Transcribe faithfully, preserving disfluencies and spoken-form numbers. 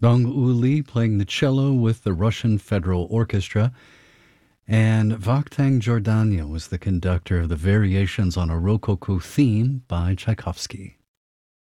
Dong Uli playing the cello with the Russian Federal Orchestra, and Vakhtang Giordano was the conductor of the Variations on a Rococo Theme by Tchaikovsky.